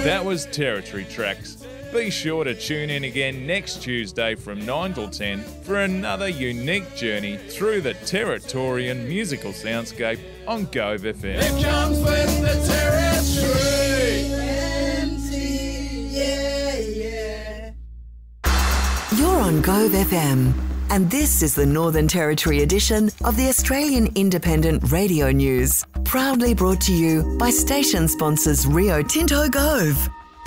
That was Territory Tracks. Be sure to tune in again next Tuesday from 9 till 10 for another unique journey through the Territorian musical soundscape on Gove FM. It comes with the Territory. You're on Gove FM, and this is the Northern Territory edition of the Australian Independent Radio News, proudly brought to you by station sponsors Rio Tinto Gove.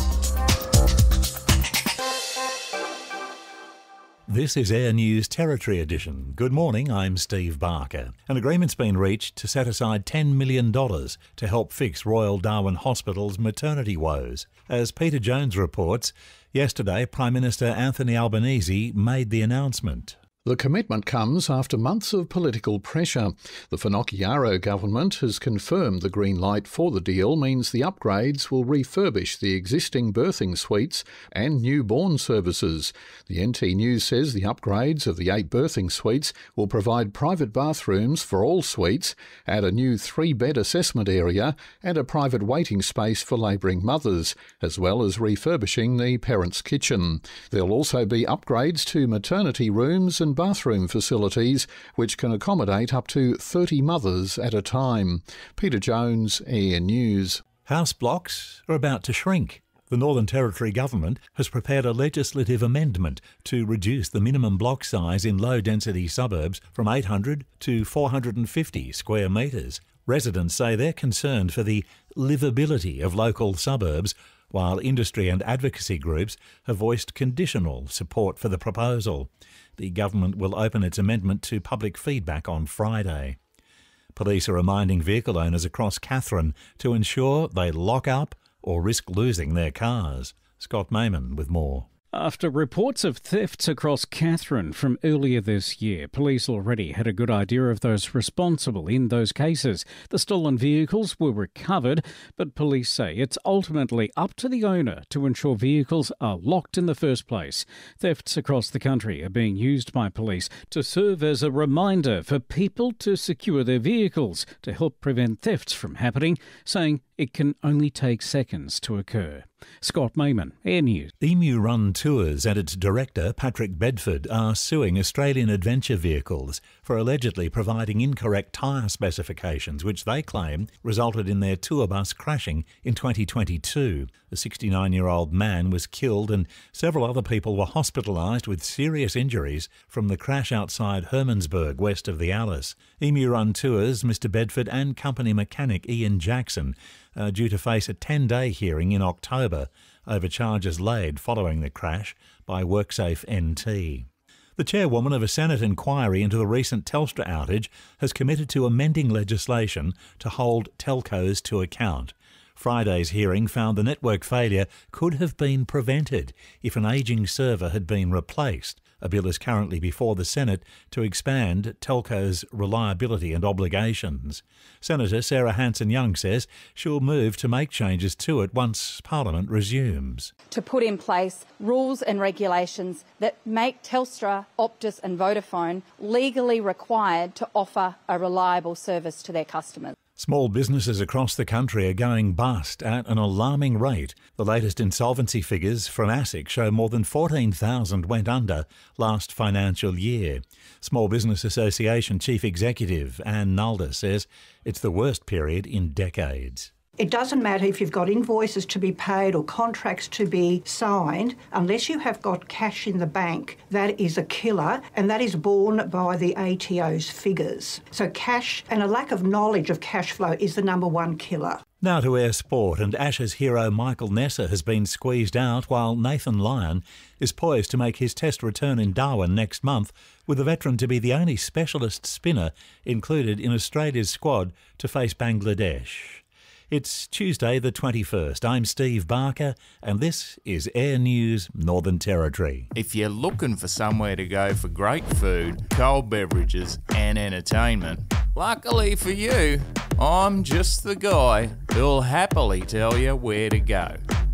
This is Air News Territory Edition. Good morning, I'm Steve Barker. An agreement's been reached to set aside $10 million to help fix Royal Darwin Hospital's maternity woes. As Peter Jones reports, yesterday Prime Minister Anthony Albanese made the announcement. The commitment comes after months of political pressure. The Finocchiaro government has confirmed the green light for the deal means the upgrades will refurbish the existing birthing suites and newborn services. The NT News says the upgrades of the 8 birthing suites will provide private bathrooms for all suites, add a new 3-bed assessment area and a private waiting space for labouring mothers, as well as refurbishing the parents' kitchen. There'll also be upgrades to maternity rooms and bathroom facilities, which can accommodate up to 30 mothers at a time. Peter Jones, Air News. House blocks are about to shrink. The Northern Territory Government has prepared a legislative amendment to reduce the minimum block size in low-density suburbs from 800 to 450 square metres. Residents say they're concerned for the livability of local suburbs, while industry and advocacy groups have voiced conditional support for the proposal. The government will open its amendment to public feedback on Friday. Police are reminding vehicle owners across Katherine to ensure they lock up or risk losing their cars. Scott Mayman with more. After reports of thefts across Katherine from earlier this year, police already had a good idea of those responsible in those cases. The stolen vehicles were recovered, but police say it's ultimately up to the owner to ensure vehicles are locked in the first place. Thefts across the country are being used by police to serve as a reminder for people to secure their vehicles to help prevent thefts from happening, saying it can only take seconds to occur. Scott Mayman, Air News. Emu Run Tours and its director, Patrick Bedford, are suing Australian Adventure Vehicles for allegedly providing incorrect tyre specifications, which they claim resulted in their tour bus crashing in 2022. A 69-year-old man was killed and several other people were hospitalised with serious injuries from the crash outside Hermannsburg, west of the Alice. Emu Run Tours, Mr Bedford and company mechanic Ian Jackson are due to face a 10-day hearing in October over charges laid following the crash by WorkSafe NT. The chairwoman of a Senate inquiry into the recent Telstra outage has committed to amending legislation to hold telcos to account. Friday's hearing found the network failure could have been prevented if an ageing server had been replaced. A bill is currently before the Senate to expand telcos' reliability and obligations. Senator Sarah Hanson-Young says she'll move to make changes to it once Parliament resumes. To put in place rules and regulations that make Telstra, Optus and Vodafone legally required to offer a reliable service to their customers. Small businesses across the country are going bust at an alarming rate. The latest insolvency figures from ASIC show more than 14,000 went under last financial year. Small Business Association Chief Executive Anne Nalder says it's the worst period in decades. It doesn't matter if you've got invoices to be paid or contracts to be signed, unless you have got cash in the bank. That is a killer, and that is borne by the ATO's figures. So cash and a lack of knowledge of cash flow is the number one killer. Now to Air Sport, and Ashes hero Michael Nesser has been squeezed out while Nathan Lyon is poised to make his test return in Darwin next month, with the veteran to be the only specialist spinner included in Australia's squad to face Bangladesh. It's Tuesday the 21st. I'm Steve Barker and this is Air News Northern Territory. If you're looking for somewhere to go for great food, cold beverages and entertainment, luckily for you, I'm just the guy who'll happily tell you where to go.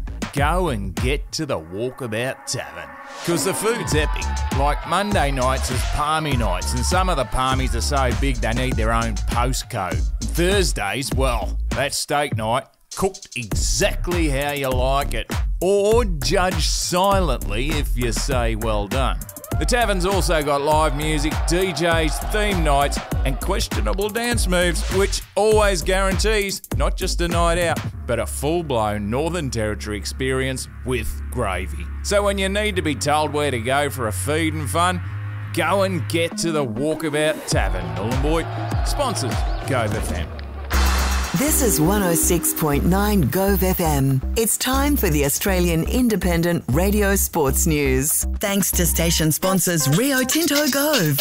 Go and get to the Walkabout Tavern. Because the food's epic. Like Monday nights is palmy nights, and some of the palmies are so big they need their own postcode. Thursdays, well, that's steak night. cooked exactly how you like it, or judge silently if you say well done. The tavern's also got live music, DJs, theme nights, and questionable dance moves, which always guarantees not just a night out, but a full-blown Northern Territory experience with gravy. So when you need to be told where to go for a feed and fun, go and get to the Walkabout Tavern, Nhulunbuy. Sponsors, Gove FM. This is 106.9 Gove FM. It's time for the Australian Independent Radio Sports News. Thanks to station sponsors Rio Tinto Gove.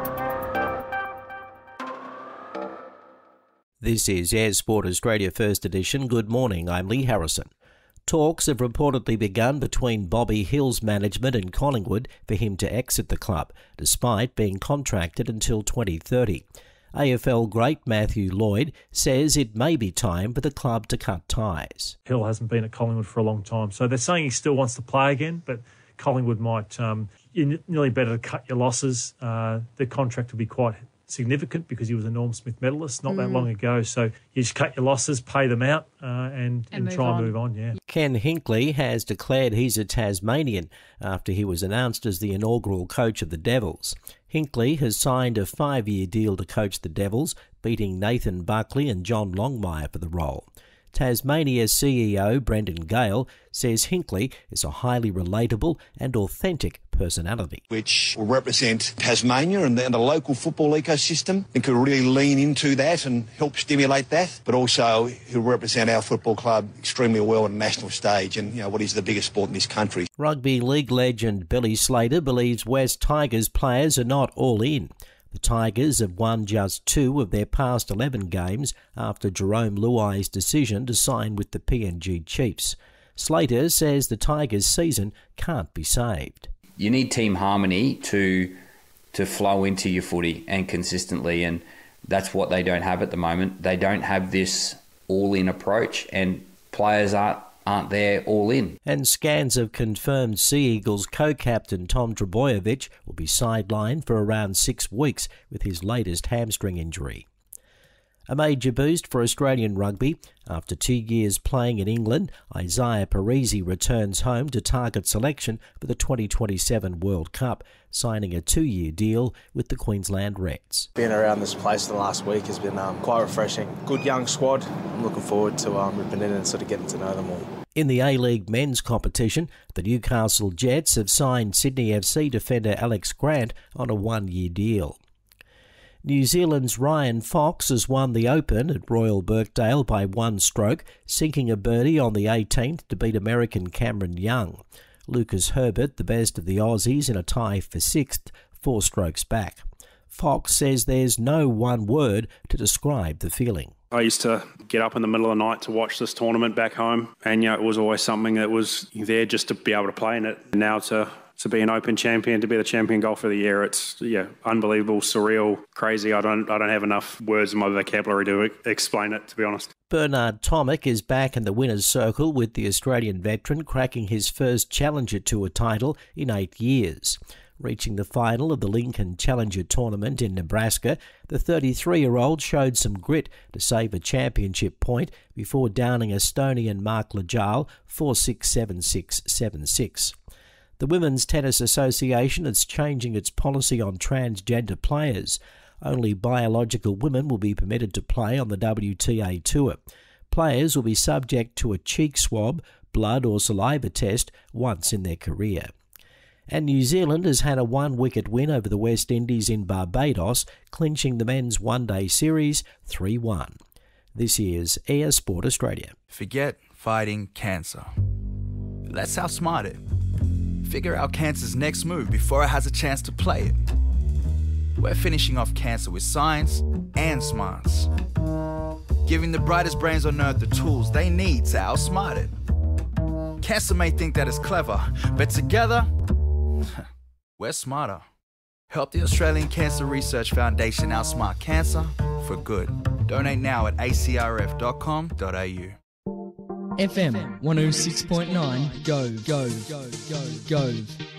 This is Air Sport Australia First Edition. Good morning, I'm Lee Harrison. Talks have reportedly begun between Bobby Hill's management and Collingwood for him to exit the club, despite being contracted until 2030. AFL great Matthew Lloyd says it may be time for the club to cut ties. Hill hasn't been at Collingwood for a long time, so they're saying he still wants to play again, but Collingwood might, you're nearly better to cut your losses. The contract will be quite significant because he was a Norm Smith medalist not that long ago, so you just cut your losses, pay them out and try and move on. Yeah. Ken Hinkley has declared he's a Tasmanian after he was announced as the inaugural coach of the Devils. Hinkley has signed a 5-year deal to coach the Devils, beating Nathan Buckley and John Longmire for the role. Tasmania CEO Brendan Gale says Hinkley is a highly relatable and authentic personality. Which will represent Tasmania and the local football ecosystem and could really lean into that and help stimulate that. But also he'll represent our football club extremely well on the national stage and, you know, what is the biggest sport in this country. Rugby league legend Billy Slater believes West Tigers players are not all in. The Tigers have won just 2 of their past 11 games after Jerome Luai's decision to sign with the PNG Chiefs. Slater says the Tigers' season can't be saved. You need team harmony to flow into your footy and consistently, and that's what they don't have at the moment. They don't have this all-in approach, and players aren't there all in. And scans have confirmed Sea Eagles co-captain Tom Trbojevic will be sidelined for around 6 weeks with his latest hamstring injury. A major boost for Australian rugby. After 2 years playing in England, Isaiah Parisi returns home to target selection for the 2027 World Cup, signing a 2-year deal with the Queensland Reds. Being around this place the last week has been quite refreshing. Good young squad. I'm looking forward to ripping in and sort of getting to know them all. In the A-League men's competition, the Newcastle Jets have signed Sydney FC defender Alex Grant on a 1-year deal. New Zealand's Ryan Fox has won the Open at Royal Birkdale by 1 stroke, sinking a birdie on the 18th to beat American Cameron Young. Lucas Herbert, the best of the Aussies, in a tie for 6th, 4 strokes back. Fox says there's no one word to describe the feeling. I used to get up in the middle of the night to watch this tournament back home, and it was always something that was there just to be able to play in it. Now to be an Open champion, to be the champion golfer of the year, it's unbelievable, surreal, crazy. I don't have enough words in my vocabulary to explain it, to be honest. Bernard Tomic is back in the winner's circle with the Australian veteran cracking his first Challenger Tour title in 8 years. Reaching the final of the Lincoln Challenger Tournament in Nebraska, the 33-year-old showed some grit to save a championship point before downing Estonian Mark Lajal 4-6, 7-6, 7-6. The Women's Tennis Association is changing its policy on transgender players. Only biological women will be permitted to play on the WTA Tour. Players will be subject to a cheek swab, blood or saliva test once in their career. And New Zealand has had a 1-wicket win over the West Indies in Barbados, clinching the men's one-day series 3-1. This is Air Sport Australia. Forget fighting cancer. Let's outsmart it. Figure out cancer's next move before it has a chance to play it. We're finishing off cancer with science and smarts. Giving the brightest brains on earth the tools they need to outsmart it. Cancer may think that it's clever, but together, we're smarter. Help the Australian Cancer Research Foundation outsmart cancer for good. Donate now at acrf.com.au. FM 106.9 Gove.